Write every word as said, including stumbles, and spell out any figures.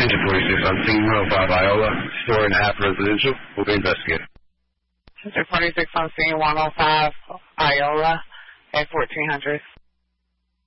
Engine forty-six on scene, one oh five Iola, story and a half residential. We'll be investigating. Engine forty-six on scene, one oh five Iola at fourteen hundred.